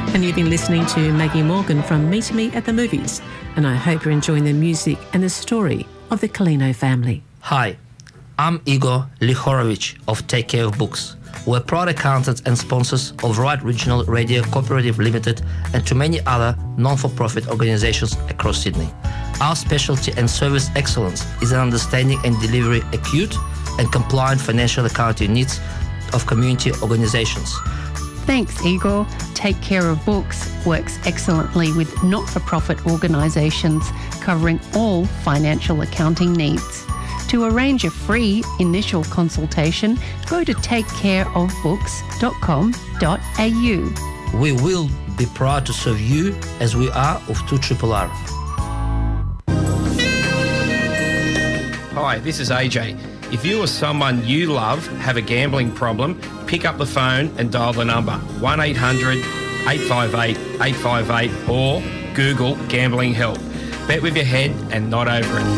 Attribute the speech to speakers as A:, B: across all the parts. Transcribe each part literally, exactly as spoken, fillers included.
A: And you've been listening to Maggie Morgan from Meet Me at the Movies, and I hope you're enjoying the music and the story of the Colino family.
B: Hi, I'm Igor Lihorovich of Take Care of Books. We're proud accountants and sponsors of Right Regional Radio Cooperative Limited and to many other non-for-profit organizations across Sydney. Our specialty and service excellence is in understanding and delivering acute and compliant financial accounting needs of community organizations.
C: Thanks, Igor. Take Care of Books works excellently with not-for-profit organisations covering all financial accounting needs. To arrange a free initial consultation, go to take care of books dot com dot a u.
B: We will be proud to serve you as we are of two R R R.
D: Hi, this is A J. If you or someone you love have a gambling problem, pick up the phone and dial the number one eight hundred eight five eight eight five eight or Google Gambling Help. Bet with your head and not over it.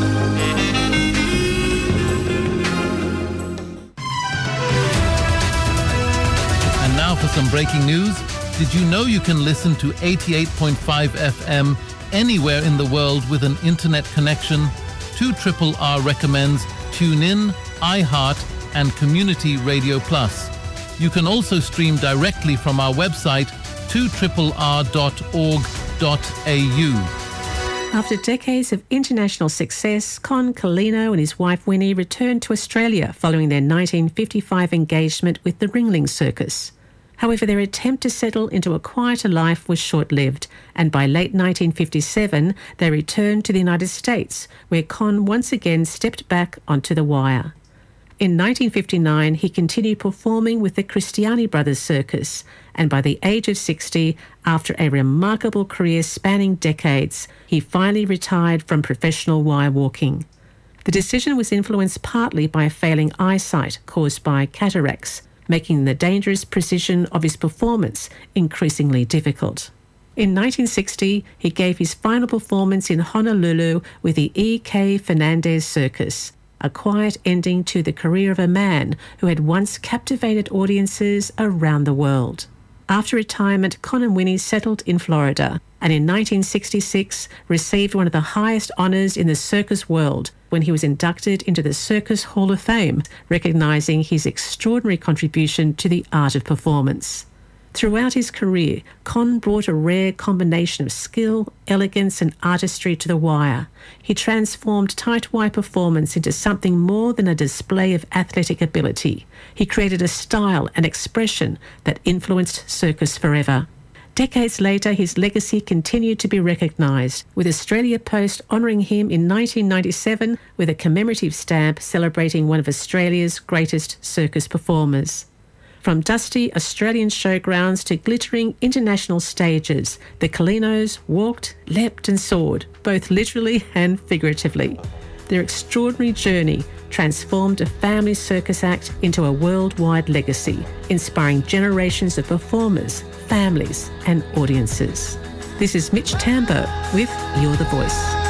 E: And now for some breaking news. Did you know you can listen to eighty-eight point five F M anywhere in the world with an internet connection? two R R R recommends TuneIn, iHeart, and Community Radio Plus. You can also stream directly from our website, two R R R dot org dot a u.
A: After decades of international success, Con Colino and his wife Winnie returned to Australia following their nineteen fifty-five engagement with the Ringling Circus. However, their attempt to settle into a quieter life was short-lived, and by late nineteen fifty-seven, they returned to the United States, where Con once again stepped back onto the wire. In nineteen fifty-nine, he continued performing with the Cristiani Brothers Circus, and by the age of sixty, after a remarkable career spanning decades, he finally retired from professional wire walking. The decision was influenced partly by a failing eyesight caused by cataracts, making the dangerous precision of his performance increasingly difficult. In nineteen sixty, he gave his final performance in Honolulu with the E K Fernandez Circus, a quiet ending to the career of a man who had once captivated audiences around the world. After retirement, Con and Winnie settled in Florida, and in nineteen sixty-six received one of the highest honours in the circus world when he was inducted into the Circus Hall of Fame, recognising his extraordinary contribution to the art of performance. Throughout his career, Con brought a rare combination of skill, elegance and artistry to the wire. He transformed tight wire performance into something more than a display of athletic ability. He created a style and expression that influenced circus forever. Decades later, his legacy continued to be recognised, with Australia Post honouring him in nineteen ninety-seven with a commemorative stamp celebrating one of Australia's greatest circus performers. From dusty Australian showgrounds to glittering international stages, the Colinos walked, leapt and soared, both literally and figuratively. Their extraordinary journey transformed a family circus act into a worldwide legacy, inspiring generations of performers, families and audiences. This is Mitch Tambo with You're the Voice.